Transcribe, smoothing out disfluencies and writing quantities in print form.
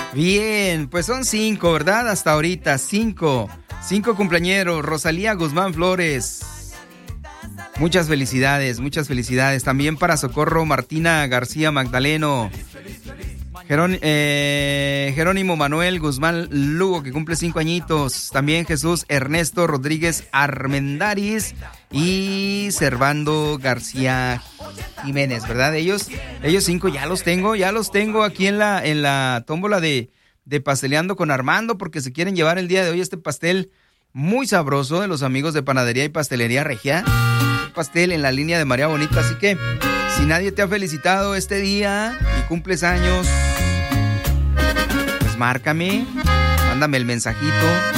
Bien, pues son 5, ¿verdad? Hasta ahorita, 5 cumpleañeros. Rosalía Guzmán Flores. Muchas felicidades. También para Socorro Martina García Magdaleno. Jerónimo Manuel Guzmán Lugo, que cumple 5 añitos. También Jesús Ernesto Rodríguez Armendáriz y Servando García Jiménez, ¿verdad? Ellos 5 ya los tengo aquí en la tómbola de Pasteleando con Armando, porque se quieren llevar el día de hoy este pastel muy sabroso de los amigos de Panadería y Pastelería Regia. Un pastel en la línea de María Bonita, así que si nadie te ha felicitado este día y cumples años, pues márcame, mándame el mensajito